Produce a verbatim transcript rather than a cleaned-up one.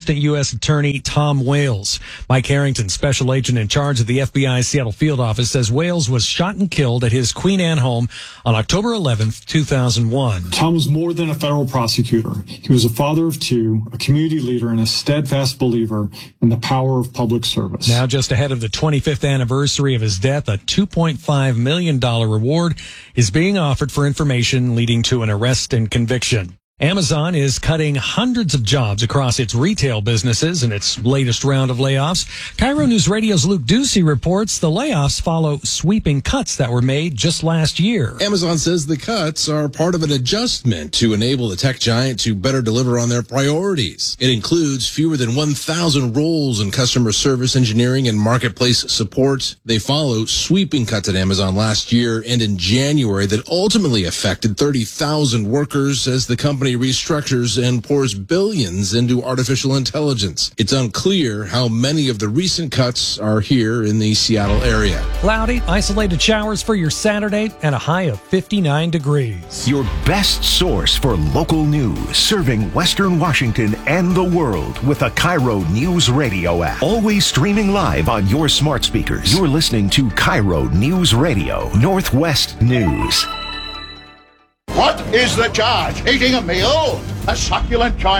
Assistant U S Attorney Tom Wales. Mike Harrington, special agent in charge of the F B I's Seattle field office, says Wales was shot and killed at his Queen Anne home on October eleventh, two thousand one. Tom was more than a federal prosecutor. He was a father of two, a community leader, and a steadfast believer in the power of public service. Now, just ahead of the twenty-fifth anniversary of his death, a two point five million dollars reward is being offered for information leading to an arrest and conviction. Amazon is cutting hundreds of jobs across its retail businesses in its latest round of layoffs. Cairo News Radio's Luke Ducey reports the layoffs follow sweeping cuts that were made just last year. Amazon says the cuts are part of an adjustment to enable the tech giant to better deliver on their priorities. It includes fewer than one thousand roles in customer service engineering and marketplace support. They follow sweeping cuts at Amazon last year and in January that ultimately affected thirty thousand workers as the company restructures and pours billions into artificial intelligence. It's unclear how many of the recent cuts are here in the Seattle area. Cloudy, isolated showers for your Saturday and a high of fifty-nine degrees. Your best source for local news, serving Western Washington and the world with a Cairo News Radio app. Always streaming live on your smart speakers. You're listening to Cairo News Radio, Northwest News. What is the charge? Eating a meal? A succulent Chinese